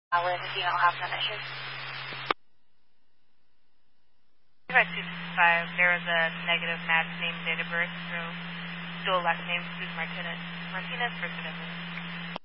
Valid if you don't have some issues. 265, there was a negative match name, date of birth, so dual last name, Susan Martinez, first and